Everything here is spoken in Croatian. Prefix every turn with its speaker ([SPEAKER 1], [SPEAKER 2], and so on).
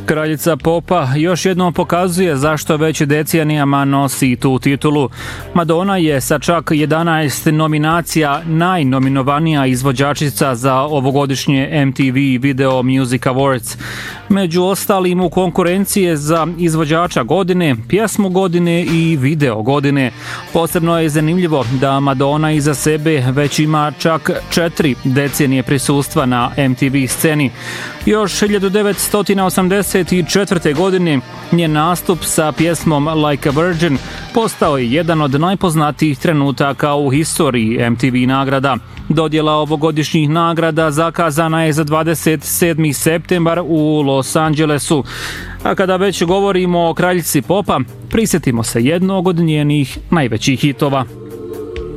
[SPEAKER 1] Kraljica popa još jednom pokazuje zašto već decenijama nosi tu titulu. Madonna je sa čak 11 nominacija najnominovanija izvođačica za ovogodišnje MTV Video Music Awards. Među ostalim u konkurencije za izvođača godine, pjesmu godine i video godine. Posebno je zanimljivo da Madonna iza sebe već ima čak 4 decenije prisustva na MTV sceni. Još 1984. godine njen nastup sa pjesmom Like a Virgin postao je jedan od najpoznatijih trenutaka u historiji MTV nagrada. Dodjela ovogodišnjih nagrada zakazana je za 27. septembar u Los Angelesu. A kada već govorimo o kraljici popa, prisjetimo se jednog od njenih najvećih hitova.